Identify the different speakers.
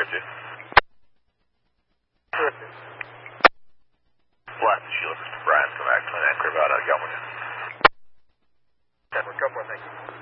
Speaker 1: you.
Speaker 2: Terrific.
Speaker 1: Blast the Sheila, Mr. Brian, come back, 29 crib out, Gilman.
Speaker 2: 10 for 2, thank you.